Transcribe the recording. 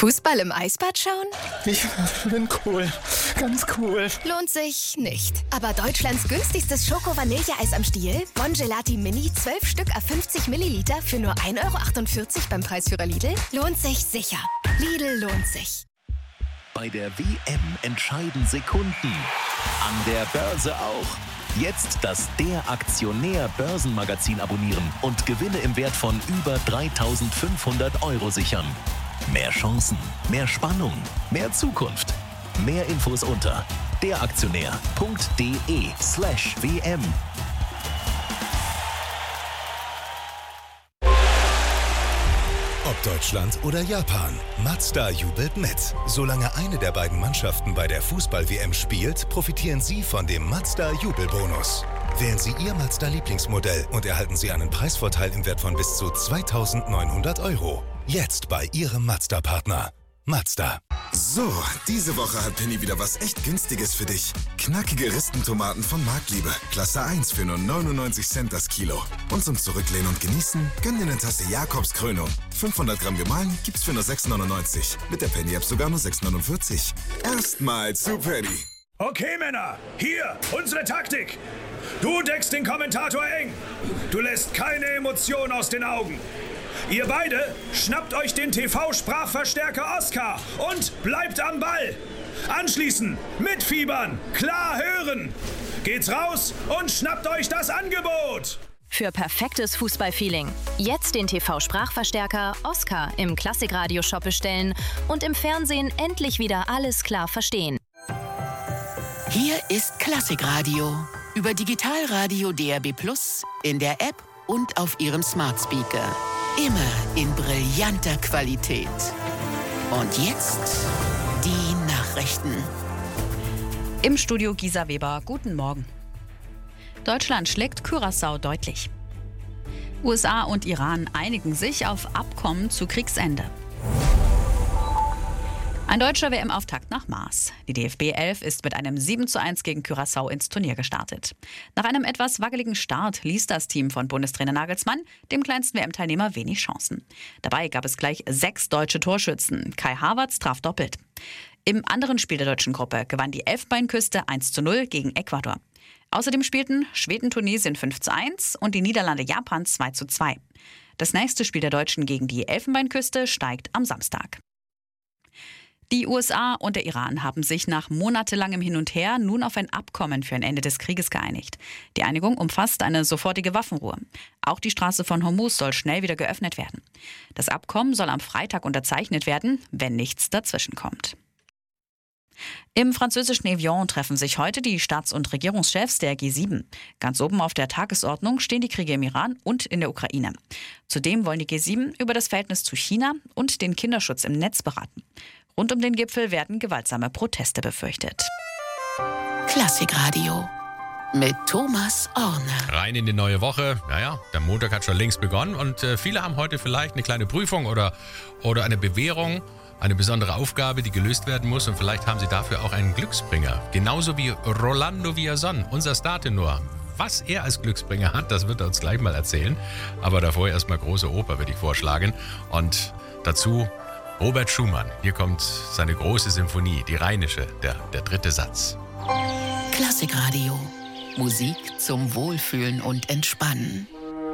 Fußball im Eisbad schauen? Ich bin cool. Ganz cool. Lohnt sich nicht. Aber Deutschlands günstigstes Schoko-Vanilleeis am Stiel, Bon Gelati Mini, 12 Stück à 50 Milliliter für nur 1,48 € beim Preisführer Lidl, lohnt sich sicher. Lidl lohnt sich. Bei der WM entscheiden Sekunden. An der Börse auch. Jetzt das Der Aktionär Börsenmagazin abonnieren und Gewinne im Wert von über 3.500 € sichern. Mehr Chancen, mehr Spannung, mehr Zukunft. Mehr Infos unter deraktionär.de/WM. Ob Deutschland oder Japan, Mazda jubelt mit. Solange eine der beiden Mannschaften bei der Fußball-WM spielt, profitieren Sie von dem Mazda-Jubelbonus. Wählen Sie Ihr Mazda-Lieblingsmodell und erhalten Sie einen Preisvorteil im Wert von bis zu 2.900 €. Jetzt bei Ihrem Mazda-Partner. Mazda. So, diese Woche hat Penny wieder was echt Günstiges für dich. Knackige Ristentomaten von Marktliebe. Klasse 1 für nur 99 Cent das Kilo. Und zum Zurücklehnen und Genießen, gönn dir eine Tasse Jakobs Krönung. 500 Gramm gemahlen gibt's für nur 6,99. Mit der Penny-App sogar nur 6,49. Erstmal zu Penny. Okay, Männer, hier unsere Taktik. Du deckst den Kommentator eng. Du lässt keine Emotion aus den Augen. Ihr beide schnappt euch den TV-Sprachverstärker Oscar und bleibt am Ball. Anschließend mitfiebern, klar hören. Geht's raus und schnappt euch das Angebot. Für perfektes Fußballfeeling. Jetzt den TV-Sprachverstärker Oscar im Klassikradio-Shop bestellen und im Fernsehen endlich wieder alles klar verstehen. Hier ist Klassikradio. Über Digitalradio DAB+, in der App und auf Ihrem Smart Speaker. Immer in brillanter Qualität. Und jetzt die Nachrichten. Im Studio Gisa Weber. Guten Morgen. Deutschland schlägt Curaçao deutlich. USA und Iran einigen sich auf Abkommen zu Kriegsende. Ein deutscher WM-Auftakt nach Maß. Die DFB 11 ist mit einem 7:1 gegen Curaçao ins Turnier gestartet. Nach einem etwas wackeligen Start ließ das Team von Bundestrainer Nagelsmann dem kleinsten WM-Teilnehmer wenig Chancen. Dabei gab es gleich 6 deutsche Torschützen. Kai Havertz traf doppelt. Im anderen Spiel der deutschen Gruppe gewann die Elfenbeinküste 1:0 gegen Ecuador. Außerdem spielten Schweden-Tunesien 5:1 und die Niederlande-Japan 2:2. Das nächste Spiel der Deutschen gegen die Elfenbeinküste steigt am Samstag. Die USA und der Iran haben sich nach monatelangem Hin und Her nun auf ein Abkommen für ein Ende des Krieges geeinigt. Die Einigung umfasst eine sofortige Waffenruhe. Auch die Straße von Hormuz soll schnell wieder geöffnet werden. Das Abkommen soll am Freitag unterzeichnet werden, wenn nichts dazwischenkommt. Im französischen Evian treffen sich heute die Staats- und Regierungschefs der G7. Ganz oben auf der Tagesordnung stehen die Kriege im Iran und in der Ukraine. Zudem wollen die G7 über das Verhältnis zu China und den Kinderschutz im Netz beraten. Rund um den Gipfel werden gewaltsame Proteste befürchtet. Klassikradio mit Thomas Orne. Rein in die neue Woche. Naja, der Montag hat schon längst begonnen und viele haben heute vielleicht eine kleine Prüfung oder eine Bewährung, eine besondere Aufgabe, die gelöst werden muss und vielleicht haben sie dafür auch einen Glücksbringer. Genauso wie Rolando Villazón, unser Startenor. Was er als Glücksbringer hat, das wird er uns gleich mal erzählen. Aber davor erstmal große Oper, würde ich vorschlagen. Und dazu Robert Schumann. Hier kommt seine große Symphonie, die Rheinische, der 3. Satz. Klassikradio. Musik zum Wohlfühlen und Entspannen.